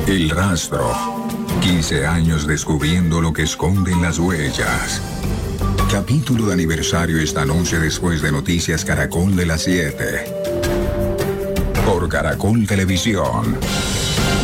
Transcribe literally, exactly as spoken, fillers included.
El rastro. quince años descubriendo lo que esconden las huellas. Capítulo de aniversario esta noche después de Noticias Caracol de las siete. Por Caracol Televisión.